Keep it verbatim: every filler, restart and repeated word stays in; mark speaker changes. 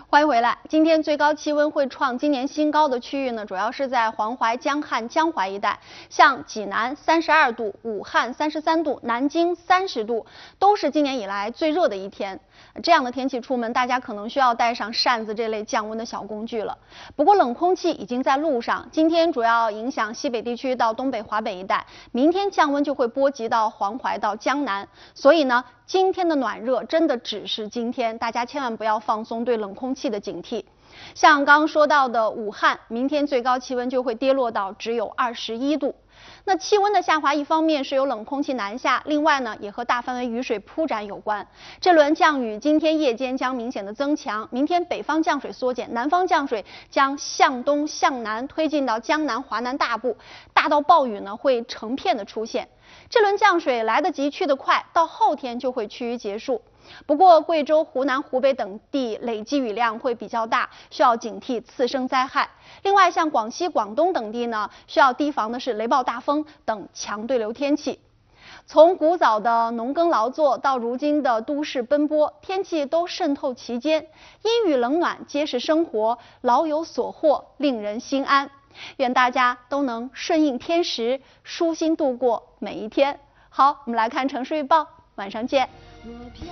Speaker 1: 欢迎回来。今天最高气温会创今年新高的区域呢，主要是在黄淮、江汉、江淮一带，像济南三十二度、武汉三十三度、南京三十度，都是今年以来最热的一天。这样的天气出门，大家可能需要带上扇子这类降温的小工具了。不过冷空气已经在路上，今天主要影响西北地区到东北、华北一带，明天降温就会波及到黄淮到江南。所以呢，今天的暖热真的只是今天，大家千万不要放松对冷空气的警惕。像刚刚说到的武汉，明天最高气温就会跌落到只有二十一度。那气温的下滑，一方面是由冷空气南下，另外呢也和大范围雨水铺展有关。这轮降雨今天夜间将明显的增强，明天北方降水缩减，南方降水将向东向南推进到江南、华南大部，大到暴雨呢会成片的出现。这轮降水来得急去得快，到后天就会趋于结束。不过贵州、湖南、湖北等地累积雨量会比较大，需要警惕次生灾害。另外像广西、广东等地呢，需要提防的是雷暴大风等强对流天气。从古早的农耕劳作到如今的都市奔波，天气都渗透其间，阴雨冷暖皆是生活，老有所获，令人心安。愿大家都能顺应天时，舒心度过每一天。好，我们来看城市预报，晚上见。